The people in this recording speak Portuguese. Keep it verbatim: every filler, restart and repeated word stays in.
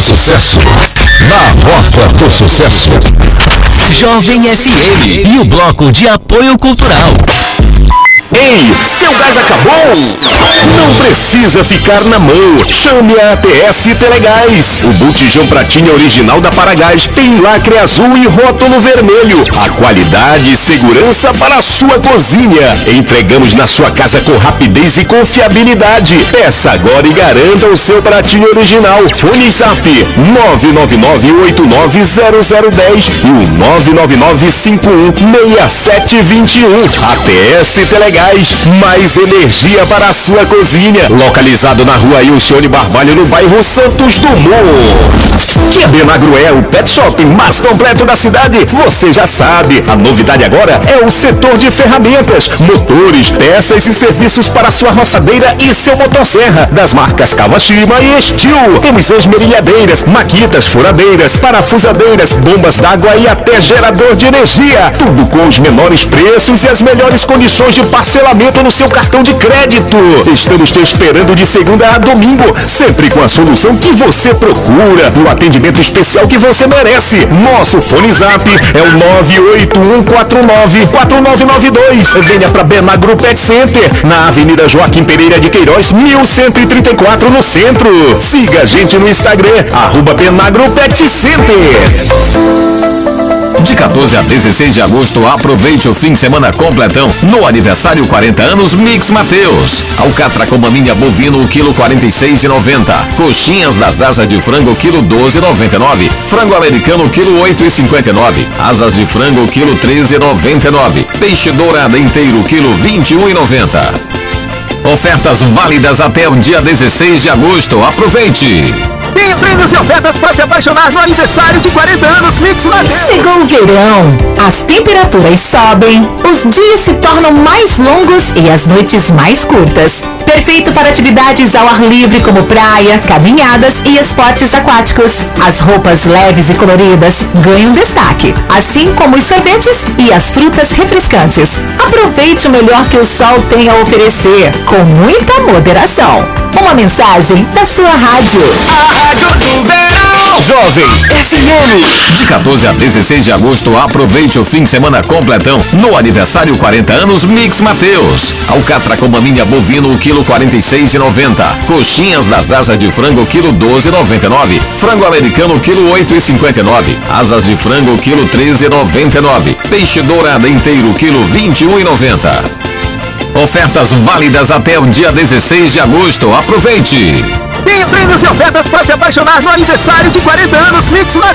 sucesso. Na Rota do Sucesso. Jovem F M e o Bloco de Apoio Cultural. Ei, seu gás acabou? Não precisa ficar na mão. Chame a A T S Telegás. O botijão pratinha original da Paragás tem lacre azul e rótulo vermelho. A qualidade e segurança para a sua cozinha. Entregamos na sua casa com rapidez e confiabilidade. Peça agora e garanta o seu pratinho original. Fone Zap nove nove nove oito nove zero zero um zero e o nove nove nove cinco um seis sete dois um. A T S Telegás. Mais energia para a sua cozinha. Localizado na rua Ilcione Barbalho, no bairro Santos Dumont. Que a Benagro é o pet shopping mais completo da cidade, você já sabe. A novidade agora é o setor de ferramentas, motores, peças e serviços para a sua roçadeira e seu motosserra, das marcas Kawashima e Steel. Temos esmerilhadeiras, maquitas, furadeiras, parafusadeiras, bombas d'água e até gerador de energia. Tudo com os menores preços e as melhores condições de parcelamento no seu cartão de crédito. Estamos te esperando de segunda a domingo, sempre com a solução que você procura, o atendimento especial que você merece. Nosso fone Zap é o nove oito um quatro nove quatro nove nove dois. Venha para Benagro Pet Center, na Avenida Joaquim Pereira de Queiroz, mil cento e trinta e quatro, no centro. Siga a gente no Instagram, arroba Benagro Pet Center. De quatorze a dezesseis de agosto, aproveite o fim de semana completão no aniversário quarenta anos Mix Mateus. Alcatra com maminha bovino, quilo quarenta e seis reais e noventa centavos. Coxinhas das asas de frango, quilo doze reais e noventa e nove centavos. Frango americano, quilo oito reais e cinquenta e nove centavos. Asas de frango, quilo treze reais e noventa e nove centavos. Peixe dourado inteiro, quilo vinte e um reais e noventa centavos. Ofertas válidas até o dia dezesseis de agosto. Aproveite! Tem prêmios e ofertas para se apaixonar no aniversário de quarenta anos Mix Mateus. Chegou o verão, as temperaturas sobem, os dias se tornam mais longos e as noites mais curtas. Perfeito para atividades ao ar livre como praia, caminhadas e esportes aquáticos. As roupas leves e coloridas ganham destaque, assim como os sorvetes e as frutas refrescantes. Aproveite o melhor que o sol tem a oferecer, com muita moderação. Uma mensagem da sua rádio. A Rádio do Verão. Jovem F M. De quatorze a dezesseis de agosto, aproveite o fim de semana completão no aniversário quarenta anos Mix Mateus. Alcatra com maminha bovino, quilo quarenta e seis reais e noventa centavos. Coxinhas das asas de frango, quilo doze reais e noventa e nove centavos. Frango americano, quilo oito reais e cinquenta e nove centavos. Asas de frango, quilo treze reais e noventa e nove centavos. Peixe dourado inteiro, quilo vinte e um reais e noventa centavos. Ofertas válidas até o dia dezesseis de agosto. Aproveite! Tem prêmios e ofertas para se apaixonar no aniversário de quarenta anos Mix Mateus.